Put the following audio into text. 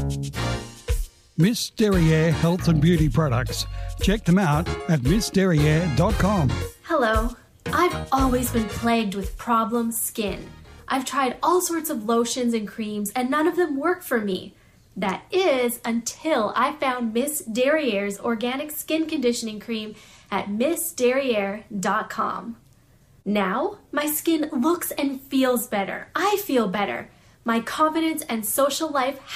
Miss Derriere Health and Beauty Products. Check them out at missderriere.com. Hello. I've always been plagued with problem skin. I've tried all sorts of lotions and creams and none of them work for me. That is until I found Miss Derriere's organic skin conditioning cream at missderriere.com. Now, my skin looks and feels better. I feel better. My confidence and social life